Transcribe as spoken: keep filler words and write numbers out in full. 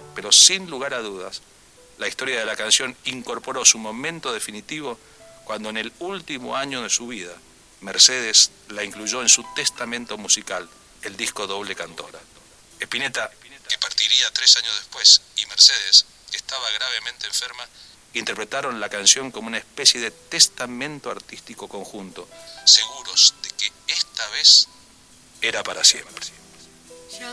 pero sin lugar a dudas, la historia de la canción incorporó su momento definitivo cuando en el último año de su vida, Mercedes la incluyó en su testamento musical, el disco doble Cantora. Spinetta, que partiría tres años después, y Mercedes, que estaba gravemente enferma, interpretaron la canción como una especie de testamento artístico conjunto, seguros de que esta vez era para siempre.